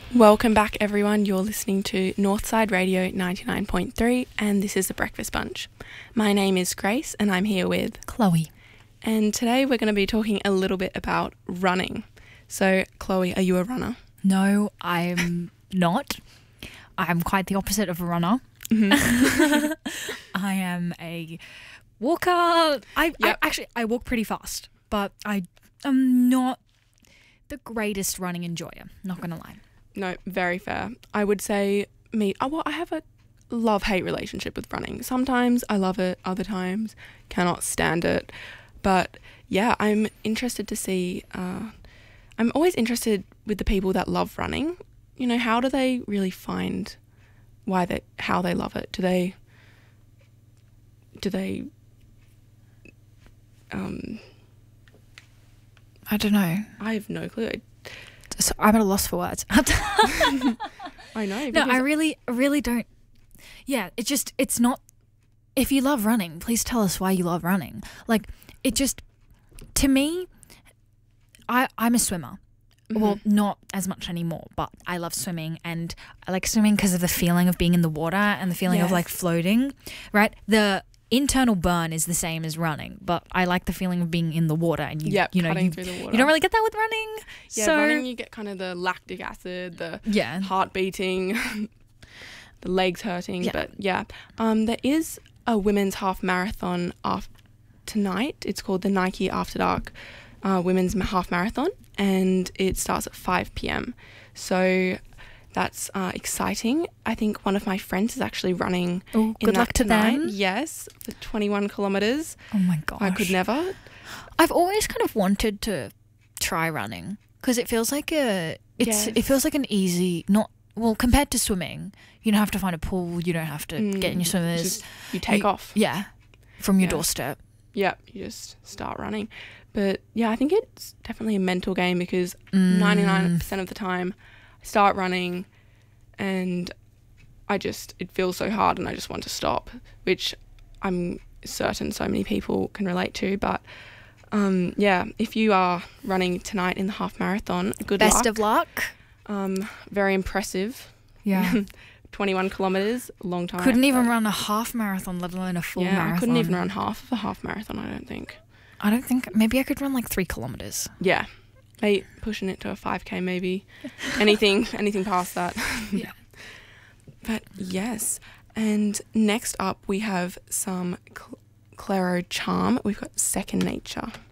Welcome back, everyone. You're listening to Northside Radio 99.3, and this is The Breakfast Bunch. My name is Grace, and I'm here with Chloe. And today we're going to be talking a little bit about running. So, Chloe, are you a runner? No, I'm not. I'm quite the opposite of a runner. Mm-hmm. I am a walker. I walk pretty fast, but I am not the greatest running enjoyer. Not going to lie. No, very fair. I would say I have a love-hate relationship with running. Sometimes I love it, other times cannot stand it. But yeah, I'm interested to see, I'm always interested with the people that love running. You know, how do they really find how they love it? Do they I don't know. I have no clue. So I'm at a loss for words. I know. No, I really don't. Yeah, it's not. If you love running, please tell us why you love running. Like, to me, I'm a swimmer. Mm-hmm. Well, not as much anymore, but I love swimming, and I like swimming because of the feeling of being in the water and the feeling of like floating, right? The internal burn is the same as running, but I like the feeling of being in the water and you know, through the water. You don't really get that with running. Yeah, so running you get kind of the lactic acid, the heart beating, the legs hurting. Yeah. But yeah, there is a women's half marathon tonight. It's called the Nike After Dark Women's Half Marathon, and it starts at 5 p.m. So that's exciting. I think one of my friends is actually running. Oh, good luck to them. Yes, for 21 kilometres. Oh my gosh. I could never. I've always kind of wanted to try running because it feels like it feels like an easy, compared to swimming, you don't have to find a pool, you don't have to get in your swimmers. You take off. Yeah, from your doorstep. Yeah, you just start running. But yeah, I think it's definitely a mental game because 99% of the time I start running and it feels so hard and I just want to stop, which I'm certain so many people can relate to. But yeah, if you are running tonight in the half marathon, good luck. Best of luck. Very impressive. Yeah. 21 kilometres, long time. Couldn't even run a half marathon, let alone a full marathon. I couldn't even run half of a half marathon, I don't think. Maybe I could run like 3 kilometres. Yeah. Maybe pushing it to a 5k maybe. anything past that. Yeah. But yes. And next up we have some Claro Charm. We've got Second Nature.